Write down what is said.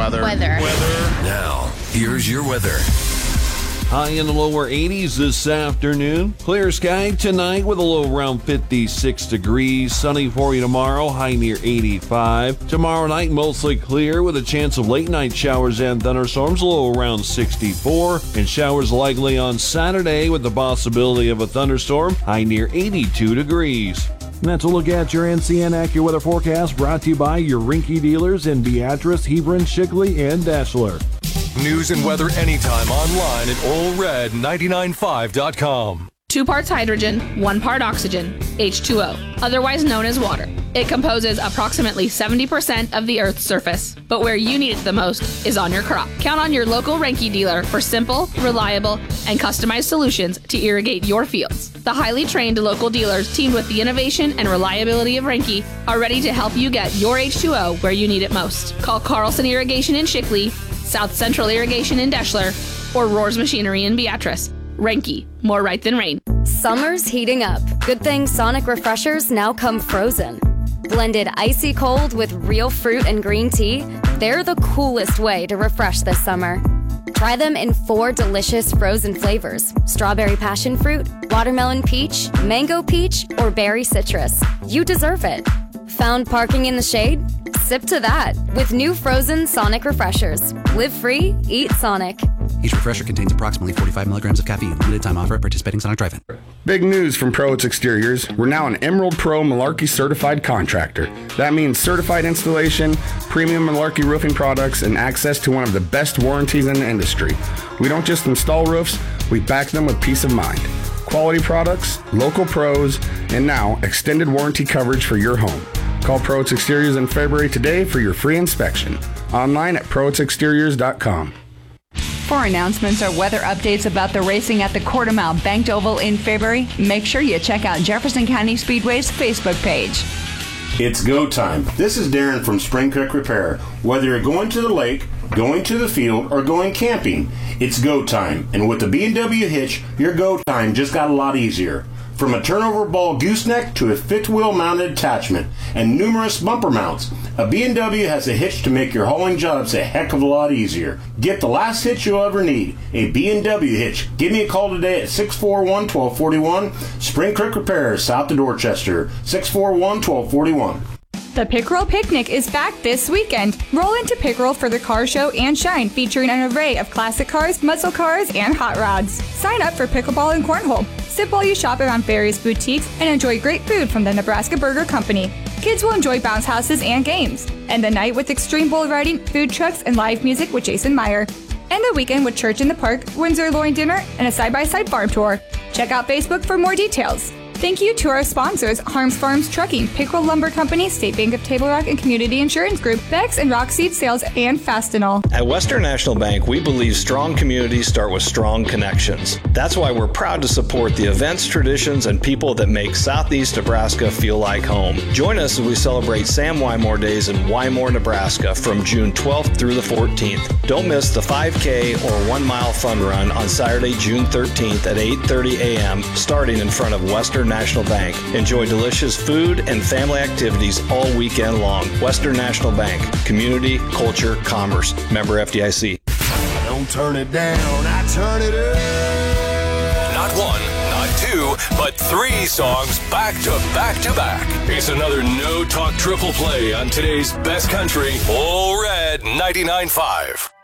Weather. Now, here's your weather. High in the lower 80s this afternoon. Clear sky tonight with a low around 56 degrees. Sunny for you tomorrow, high near 85. Tomorrow night, mostly clear with a chance of late night showers and thunderstorms, low around 64. And showers likely on Saturday with the possibility of a thunderstorm, high near 82 degrees. And that's a look at your NCN AccuWeather forecast, brought to you by your Rinky dealers in Beatrice, Hebron, Shickley, and Dashler. News and weather anytime online at allred995.com. 2 parts hydrogen, 1 part oxygen, H2O, otherwise known as water. It composes approximately 70% of the Earth's surface, but where you need it the most is on your crop. Count on your local Renke dealer for simple, reliable, and customized solutions to irrigate your fields. The highly trained local dealers, teamed with the innovation and reliability of Renke, are ready to help you get your H2O where you need it most. Call Carlson Irrigation in Shickley, South Central Irrigation in Deshler, or Rohr's Machinery in Beatrice. Renke, more right than rain. Summer's heating up. Good thing Sonic Refreshers now come frozen. Blended icy cold with real fruit and green tea, they're the coolest way to refresh this summer. Try them in 4 delicious frozen flavors: strawberry passion fruit, watermelon peach, mango peach, or berry citrus. You deserve it. Found parking in the shade? Sip to that with new frozen Sonic Refreshers. Live free, eat Sonic. Each refresher contains approximately 45 milligrams of caffeine. Limited time offer at participating Sonic Drive-In. Big news from Proates Exteriors. We're now an Emerald Pro Malarkey certified contractor. That means certified installation, premium Malarkey roofing products, and access to one of the best warranties in the industry. We don't just install roofs, we back them with peace of mind. Quality products, local pros, and now extended warranty coverage for your home. Call Proates Exteriors in February today for your free inspection. Online at proatesexteriors.com. For announcements or weather updates about the racing at the Quarter Mile Banked Oval in February, make sure you check out Jefferson County Speedway's Facebook page. It's go time. This is Darren from Spring Creek Repair. Whether you're going to the lake, going to the field, or going camping, it's go time. And with the B&W hitch, your go time just got a lot easier. From a turnover ball gooseneck to a fifth wheel mounted attachment and numerous bumper mounts, a B&W has a hitch to make your hauling jobs a heck of a lot easier. Get the last hitch you'll ever need, a B&W hitch. Give me a call today at 641-1241. Spring Creek Repair, south of Dorchester, 641-1241. The Pickerel Picnic is back this weekend. Roll into Pickerel for the car show and shine, featuring an array of classic cars, muscle cars, and hot rods. Sign up for pickleball and cornhole. Sip while you shop around various boutiques and enjoy great food from the Nebraska Burger Company. Kids will enjoy bounce houses and games. End the night with extreme bull riding, food trucks, and live music with Jason Meyer. End the weekend with church in the park, Windsor loin dinner, and a side-by-side farm tour. Check out Facebook for more details. Thank you to our sponsors, Harms Farms Trucking, Pickerel Lumber Company, State Bank of Table Rock and Community Insurance Group, Bex and Rockseed Sales, and Fastenal. At Western National Bank, we believe strong communities start with strong connections. That's why we're proud to support the events, traditions, and people that make Southeast Nebraska feel like home. Join us as we celebrate Sam Wymore Days in Wymore, Nebraska from June 12th through the 14th. Don't miss the 5K or 1 mile fun run on Saturday, June 13th at 8:30 a.m. starting in front of Western National Bank. Enjoy delicious food and family activities all weekend long. Western National Bank. Community, culture, commerce. Member FDIC. Don't turn it down, I turn it up. Not 1, not 2, but 3 songs back to back to back. It's another No Talk triple play on today's best country, All Red 99.5.